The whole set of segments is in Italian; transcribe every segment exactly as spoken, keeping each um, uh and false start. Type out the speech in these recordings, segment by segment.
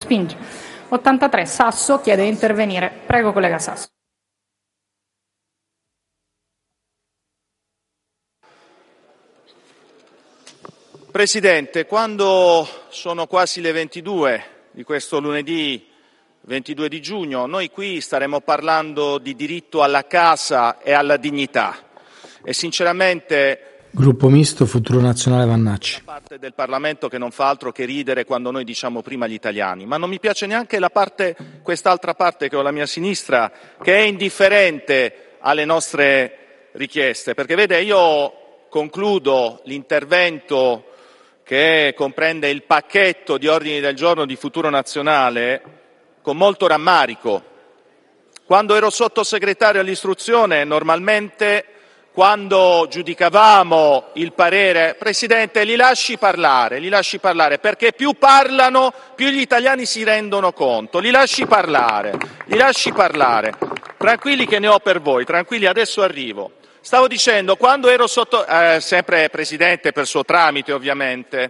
Spinge. ottantatré Sasso chiede di intervenire. Prego, collega Sasso. Presidente, quando sono quasi le ventidue di questo lunedì ventidue di giugno, noi qui staremo parlando di diritto alla casa e alla dignità e sinceramente Gruppo Misto, Futuro Nazionale, Vannacci. parte del Parlamento che non fa altro che ridere quando noi diciamo prima gli italiani, ma non mi piace neanche la parte, quest'altra parte che ho alla mia sinistra, che è indifferente alle nostre richieste, perché vede, io concludo l'intervento che comprende il pacchetto di ordini del giorno di Futuro Nazionale con molto rammarico. Quando ero sottosegretario all'istruzione, normalmente quando giudicavamo il parere, Presidente, li lasci parlare, li lasci parlare, perché più parlano, più gli italiani si rendono conto. Li lasci parlare, li lasci parlare. Tranquilli che ne ho per voi, tranquilli, adesso arrivo. Stavo dicendo, quando ero sotto, eh, sempre Presidente per suo tramite ovviamente,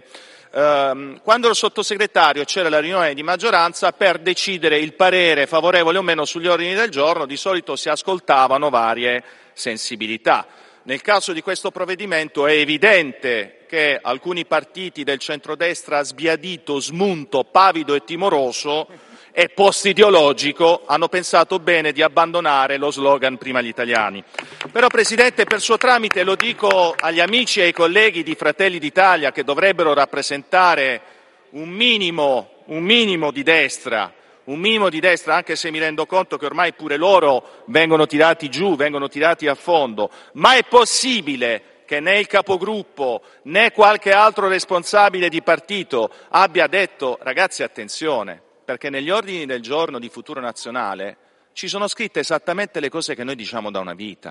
ehm, quando ero sottosegretario c'era la riunione di maggioranza per decidere il parere favorevole o meno sugli ordini del giorno, di solito si ascoltavano varie sensibilità. Nel caso di questo provvedimento è evidente che alcuni partiti del centrodestra sbiadito, smunto, pavido e timoroso e post-ideologico hanno pensato bene di abbandonare lo slogan prima gli italiani. Però Presidente, per suo tramite lo dico agli amici e ai colleghi di Fratelli d'Italia che dovrebbero rappresentare un minimo, un minimo di destra, un minimo di destra, anche se mi rendo conto che ormai pure loro vengono tirati giù, vengono tirati a fondo, ma è possibile che né il capogruppo né qualche altro responsabile di partito abbia detto ragazzi attenzione, perché negli ordini del giorno di Futuro Nazionale ci sono scritte esattamente le cose che noi diciamo da una vita.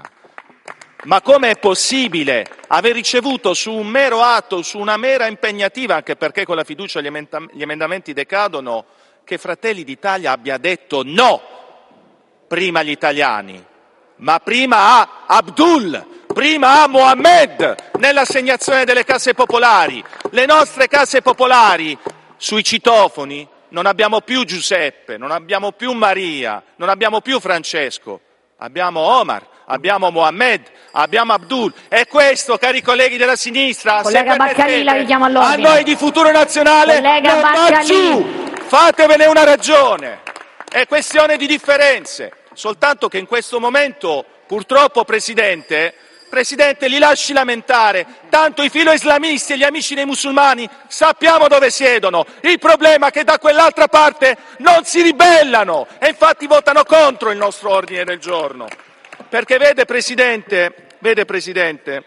Ma come è possibile aver ricevuto su un mero atto, su una mera impegnativa, anche perché con la fiducia gli, emenda- gli emendamenti decadono, che Fratelli d'Italia abbia detto no prima agli italiani, ma prima a Abdul, prima a Mohammed nell'assegnazione delle case popolari. Le nostre case popolari sui citofoni non abbiamo più Giuseppe, non abbiamo più Maria, non abbiamo più Francesco, abbiamo Omar, abbiamo Mohammed, abbiamo Abdul. E questo, cari colleghi della sinistra, collega se Baccalli, la richiamo all'ordine. a noi di Futuro Nazionale collega non va giù. Fatevene una ragione, è questione di differenze, soltanto che in questo momento, purtroppo, Presidente, Presidente, li lasci lamentare, tanto i filo-islamisti e gli amici dei musulmani sappiamo dove siedono, il problema è che da quell'altra parte non si ribellano e infatti votano contro il nostro ordine del giorno. Perché vede Presidente, vede Presidente,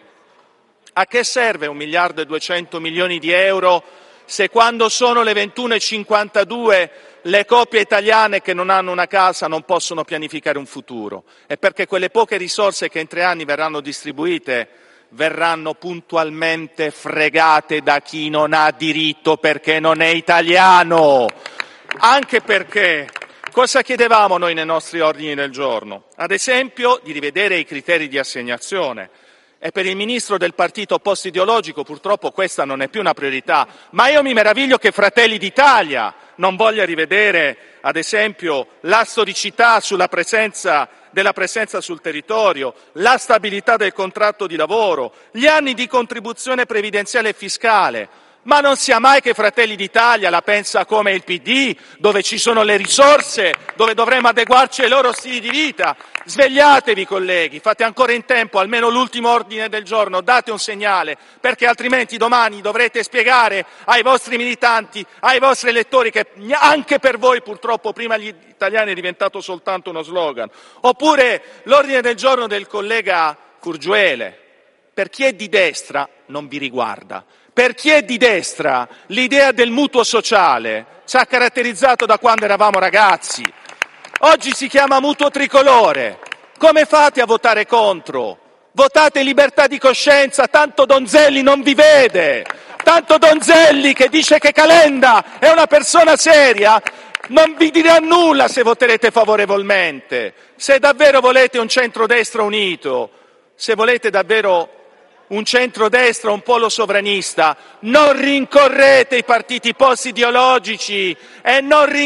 a che serve un miliardo e duecento milioni di euro se quando sono le ventuno e cinquantadue le coppie italiane che non hanno una casa non possono pianificare un futuro? È perché quelle poche risorse che in tre anni verranno distribuite verranno puntualmente fregate da chi non ha diritto perché non è italiano. Anche perché cosa chiedevamo noi nei nostri ordini del giorno? Ad esempio di rivedere i criteri di assegnazione. E per il ministro del partito post-ideologico purtroppo questa non è più una priorità, ma io mi meraviglio che Fratelli d'Italia non voglia rivedere, ad esempio, la storicità sulla presenza, della presenza sul territorio, la stabilità del contratto di lavoro, gli anni di contribuzione previdenziale e fiscale. Ma non sia mai che Fratelli d'Italia la pensa come il P D, dove ci sono le risorse, dove dovremmo adeguarci ai loro stili di vita. Svegliatevi colleghi, fate ancora in tempo, almeno l'ultimo ordine del giorno, date un segnale, perché altrimenti domani dovrete spiegare ai vostri militanti, ai vostri elettori che anche per voi purtroppo prima gli italiani è diventato soltanto uno slogan. Oppure l'ordine del giorno del collega Furgiuele, per chi è di destra non vi riguarda. Per chi è di destra, l'idea del mutuo sociale ci ha caratterizzato da quando eravamo ragazzi. Oggi si chiama mutuo tricolore. Come fate a votare contro? Votate libertà di coscienza, tanto Donzelli non vi vede. Tanto Donzelli, che dice che Calenda è una persona seria, non vi dirà nulla se voterete favorevolmente. Se davvero volete un centrodestra unito, se volete davvero un centrodestra, un polo sovranista, non rincorrete i partiti post-ideologici e non rincorrete